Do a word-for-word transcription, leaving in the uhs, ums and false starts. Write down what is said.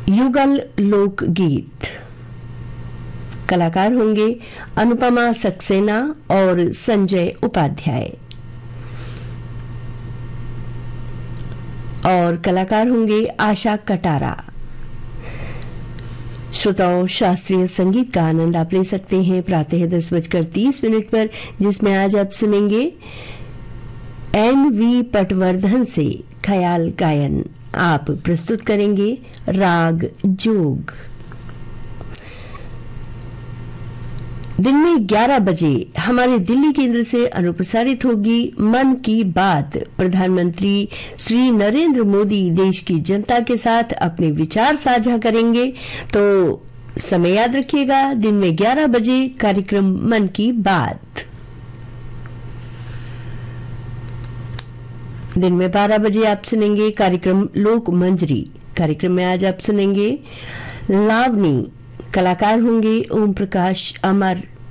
युगल लोकगीत। कलाकार होंगे अनुपमा सक्सेना और संजय उपाध्याय, और कलाकार होंगे आशा कटारा। श्रोताओं, शास्त्रीय संगीत का आनंद आप ले सकते हैं प्रातः दस बजकर तीस मिनट पर, जिसमें आज आप सुनेंगे एन वी पटवर्धन से ख्याल गायन। आप प्रस्तुत करेंगे राग जोग। दिन में ग्यारह बजे हमारे दिल्ली केंद्र से अनुप्रसारित होगी मन की बात। प्रधानमंत्री श्री नरेंद्र मोदी देश की जनता के साथ अपने विचार साझा करेंगे। तो समय याद रखिएगा, दिन में ग्यारह बजे कार्यक्रम मन की बात। दिन में बारह बजे आप सुनेंगे कार्यक्रम लोक मंजरी। कार्यक्रम में आज आप सुनेंगे लावनी। कलाकार होंगे ओम प्रकाश अमर